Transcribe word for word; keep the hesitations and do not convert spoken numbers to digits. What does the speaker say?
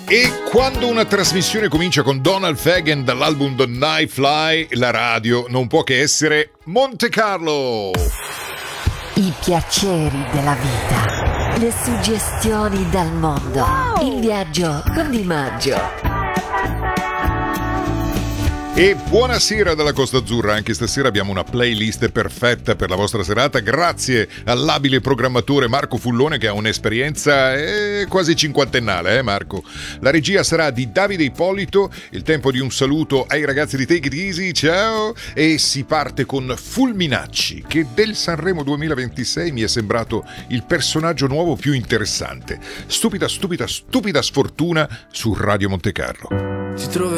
E quando una trasmissione comincia con Donald Fagen dall'album The Night Fly, la radio non può che essere Monte Carlo. I piaceri della vita, le suggestioni dal mondo, wow! Il viaggio con Di Maggio. E buonasera dalla Costa Azzurra, anche stasera abbiamo una playlist perfetta per la vostra serata, grazie all'abile programmatore Marco Fullone che ha un'esperienza eh, quasi cinquantennale, eh Marco? La regia sarà di Davide Ippolito, il tempo di un saluto ai ragazzi di Take It Easy, ciao! E si parte con Fulminacci, che del Sanremo duemilaventisei mi è sembrato il personaggio nuovo più interessante. Stupida, stupida, stupida sfortuna su Radio Monte Carlo. Ti troverò